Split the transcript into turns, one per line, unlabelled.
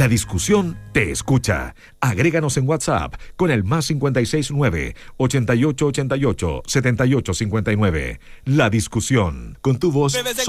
La discusión te escucha. Agréganos en WhatsApp con el +569 8888 7859. La discusión, con tu voz